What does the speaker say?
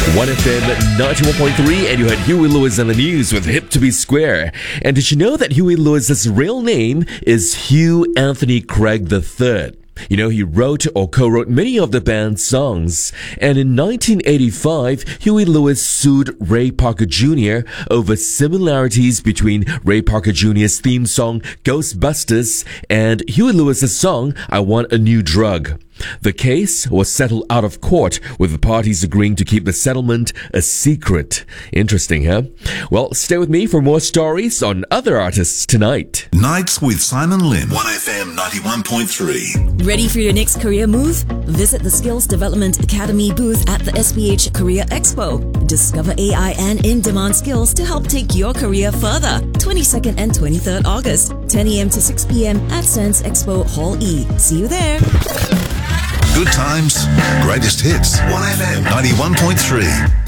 1FM 91.3, and you had Huey Lewis on the news with Hip to Be Square. And did you know that Huey Lewis's real name is Hugh Anthony Craig III? You know, he wrote or co-wrote many of the band's songs. And in 1985, Huey Lewis sued Ray Parker Jr. over similarities between Ray Parker Jr.'s theme song, Ghostbusters, and Huey Lewis's song, I Want a New Drug. The case was settled out of court, with the parties agreeing to keep the settlement a secret. Interesting, huh? Well, stay with me for more stories on other artists tonight. Nights with Simon Lim. 1FM 91.3. Ready for your next career move? Visit the Skills Development Academy booth at the SPH Career Expo. Discover AI and in-demand skills to help take your career further. 22nd and 23rd August, 10 a.m. to 6 p.m. at Sands Expo Hall E. See you there. Good times, greatest hits. 1FM 91.3.